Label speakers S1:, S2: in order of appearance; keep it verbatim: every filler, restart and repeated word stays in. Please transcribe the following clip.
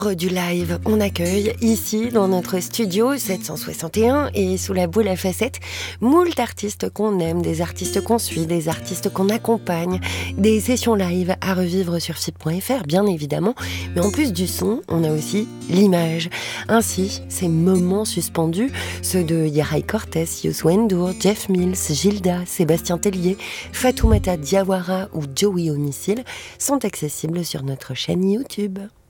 S1: Du live, on accueille ici dans notre studio sept cent soixante et un et sous la boule à facettes, moult artistes qu'on aime, des artistes qu'on suit, des artistes qu'on accompagne, des sessions live à revivre sur F I P point F R bien évidemment, mais en plus du son, on a aussi l'image. Ainsi, ces moments suspendus, ceux de Yaray Cortez, Youssou N'Dour, Jeff Mills, Gilda, Sébastien Tellier, Fatoumata Diawara ou Joey Homicile, sont accessibles sur notre chaîne YouTube.